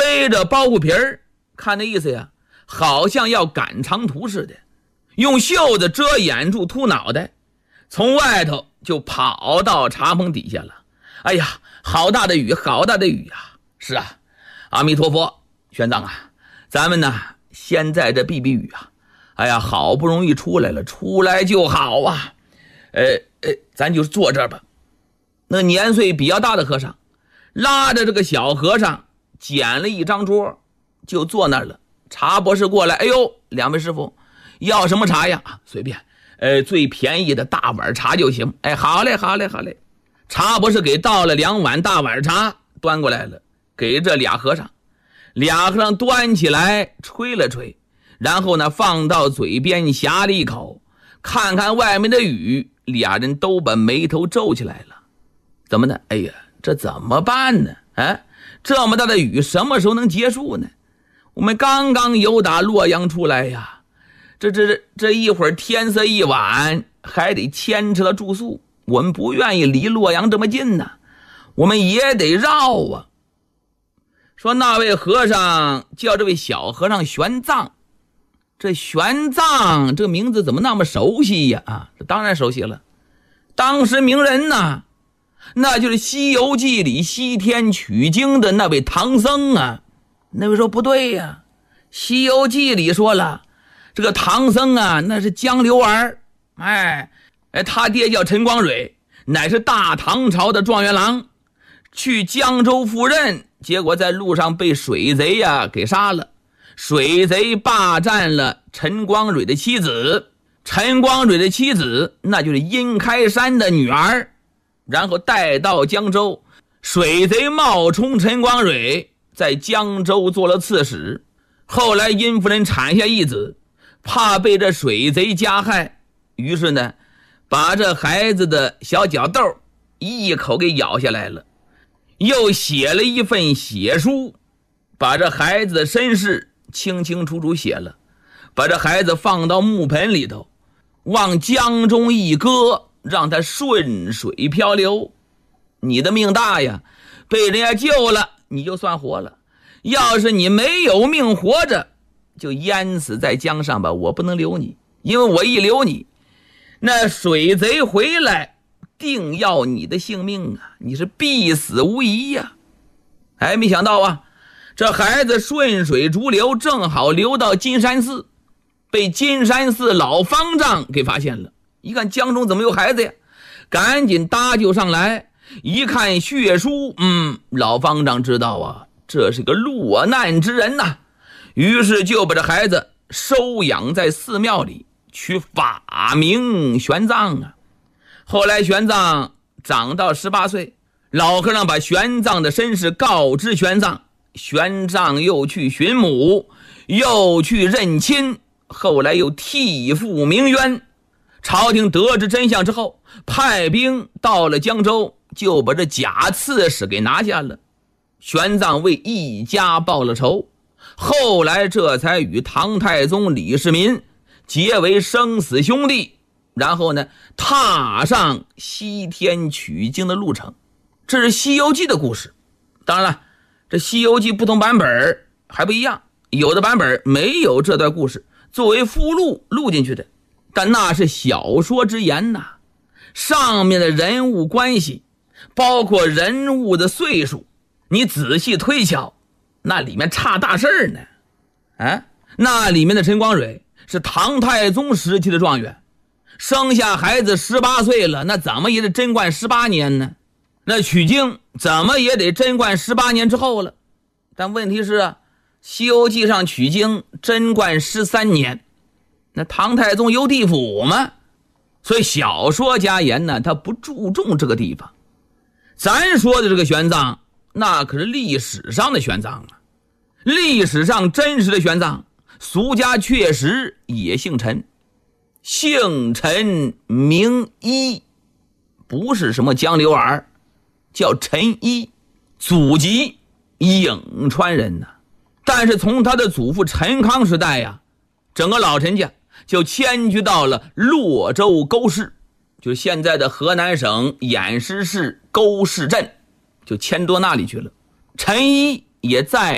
背着包袱皮儿，看那意思呀，好像要赶长途似的，用袖子遮掩住秃脑袋，从外头就跑到茶棚底下了。哎呀，好大的雨，好大的雨啊！是啊，阿弥陀佛，玄奘啊，咱们呢现在这避避雨啊，哎呀，好不容易出来了，出来就好啊。咱就坐这儿吧。那年岁比较大的和尚拉着这个小和尚捡了一张桌，就坐那儿了。茶博士过来，哎呦，两位师傅要什么茶呀？随便，最便宜的大碗茶就行。哎，好嘞，好嘞，好嘞。茶博士给倒了2碗大碗茶，端过来了，给这俩和尚。俩和尚端起来吹了吹，然后呢放到嘴边呷了一口，看看外面的雨，俩人都把眉头皱起来了。怎么呢？哎呀，这怎么办呢？这么大的雨什么时候能结束呢？我们刚刚由打洛阳出来呀，这一会儿天色一晚，还得牵扯到住宿，我们不愿意离洛阳这么近呢，我们也得绕啊。说那位和尚叫这位小和尚玄奘，这玄奘这个名字怎么那么熟悉呀？这当然熟悉了，当时名人呢，那就是《西游记》里西天取经的那位唐僧啊。那位说不对呀，《西游记》里说了，这个唐僧啊，那是江流儿，他爹叫陈光蕊，乃是大唐朝的状元郎，去江州赴任，结果在路上被水贼呀给杀了。水贼霸占了陈光蕊的妻子，陈光蕊的妻子那就是殷开山的女儿，然后带到江州，水贼冒充陈光蕊，在江州做了刺史。后来殷夫人产下一子，怕被这水贼加害，于是呢把这孩子的小脚豆一口给咬下来了，又写了一份血书，把这孩子的身世清清楚楚写了，把这孩子放到木盆里头，往江中一搁，让他顺水漂流。你的命大呀，被人家救了你就算活了，要是你没有命活着，就淹死在江上吧，我不能留你，因为我一留你，那水贼回来定要你的性命啊，你是必死无疑呀。没想到啊，这孩子顺水逐流，正好流到金山寺，被金山寺老方丈给发现了。一看江中怎么有孩子呀，赶紧搭救上来，一看血书，老方丈知道啊，这是个落难之人呐，于是就把这孩子收养在寺庙里，取法名玄奘啊。后来玄奘长到18岁，老和尚把玄奘的身世告知玄奘，玄奘又去寻母，又去认亲，后来又替父鸣冤。朝廷得知真相之后，派兵到了江州，就把这假刺史给拿下了。玄奘为一家报了仇，后来这才与唐太宗李世民结为生死兄弟，然后呢踏上西天取经的路程。这是《西游记》的故事。当然了，这《西游记》不同版本还不一样，有的版本没有这段故事作为附录录进去的，但那是小说之言呐，上面的人物关系，包括人物的岁数，你仔细推敲，那里面差大事呢。那里面的陈光蕊是唐太宗时期的状元，生下孩子18岁了，那怎么也得贞观18年呢？那取经怎么也得贞观18年之后了。但问题是啊，西游记上取经贞观13年，那唐太宗游地府嘛，所以小说家言呢，他不注重这个地方。咱说的这个玄奘，那可是历史上的玄奘啊，历史上真实的玄奘，俗家确实也姓陈，姓陈名一，不是什么江流儿，叫陈一，祖籍颍川人呐。但是从他的祖父陈康时代呀，整个老陈家就迁居到了洛州沟市，就是现在的河南省偃师市沟市镇，就迁到那里去了。陈一也在